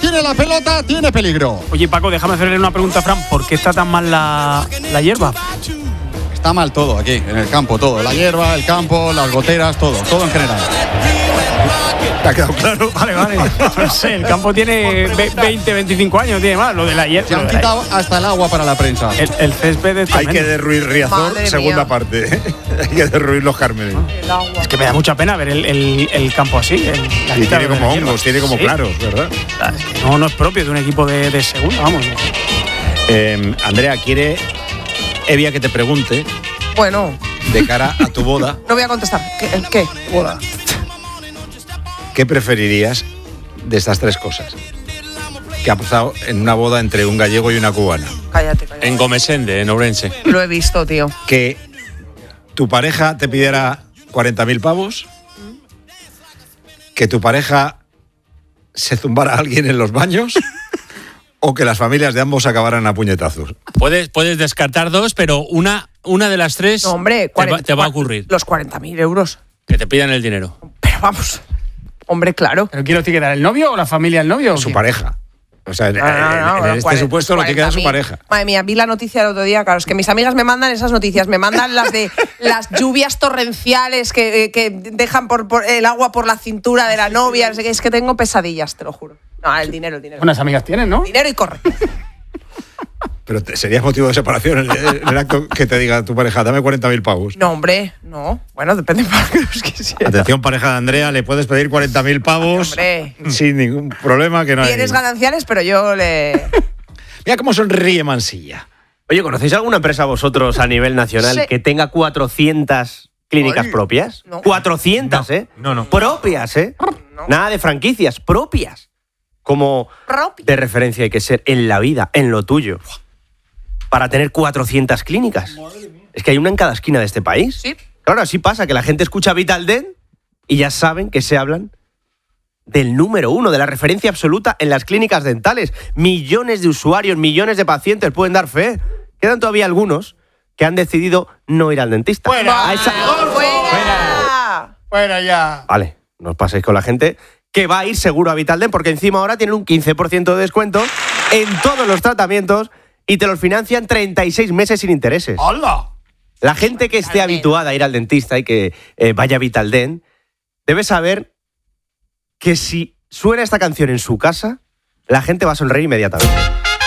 tiene la pelota, tiene peligro. Oye, Paco, déjame hacerle una pregunta a Fran. ¿Por qué está tan mal la hierba? Está mal todo aquí, en el campo, todo. La hierba, el campo, las goteras, todo en general. ¿Te ha quedado claro? Vale. No sé, el campo tiene 20, 25 años, tiene más. Lo de la hierba. Se han quitado hasta el agua para la prensa. El césped es Hay tremendo. que derruir Riazor, segunda parte. Hay que derruir los Cármenes. Es que me da mucha pena ver el campo así. Y tiene como hongos, tiene como claros, ¿verdad? No es propio de un equipo de segunda, vamos. Andrea, quiere Evia que te pregunte, Bueno, de cara a tu boda, no voy a contestar. ¿Qué? boda, ¿qué preferirías de estas tres cosas? Que ha pasado en una boda entre un gallego y una cubana. Cállate. En Gomesende, en Ourense. Lo he visto, tío. Que tu pareja te pidiera 40.000 pavos, que tu pareja se zumbara a alguien en los baños o que las familias de ambos acabaran a puñetazos. Puedes descartar dos, pero una de las tres No, hombre, te va a ocurrir. Los 40.000 euros. Que te pidan el dinero. Pero vamos. Hombre, claro. ¿Pero quiero decir que era el novio o la familia del novio? Su pareja. O sea, No, en este supuesto lo que queda es su 40.000. pareja. Madre mía, vi la noticia el otro día. Claro, es que mis amigas me mandan esas noticias. Me mandan las de las lluvias torrenciales que dejan por el agua por la cintura de la novia. Es que tengo pesadillas, te lo juro. No, el dinero. Unas amigas tienen, ¿no? Dinero y corre. Pero sería motivo de separación el acto que te diga tu pareja, dame 40.000 pavos. No, hombre, no. Bueno, depende para que los quisiera. Atención, pareja de Andrea, le puedes pedir 40.000 pavos Hombre. sin ningún problema. Que no hay. Tienes gananciales, pero yo le... Mira cómo sonríe Mansilla. Oye, ¿conocéis alguna empresa vosotros a nivel nacional Sí. que tenga 400 clínicas Ay, propias? no. 400, ¿eh? No. Propias, ¿eh? No. Nada de franquicias, propias. Como Propio. de referencia hay que ser en la vida, en lo tuyo. Para tener 400 clínicas. Es que hay una en cada esquina de este país. Sí. Claro, así pasa, que la gente escucha Vital Dent y ya saben que se hablan del número uno, de la referencia absoluta en las clínicas dentales. Millones de usuarios, millones de pacientes pueden dar fe. Quedan todavía algunos que han decidido no ir al dentista. ¡Fuera! A esa- ¡Fuera! Fuera ya. Vale, no os paséis con la gente que va a ir seguro a Vital Dent, porque encima ahora tienen un 15% de descuento en todos los tratamientos y te los financian 36 meses sin intereses. ¡Hola! La gente que esté habituada a ir al dentista y que vaya a Vital Dent debe saber que si suena esta canción en su casa, la gente va a sonreír inmediatamente.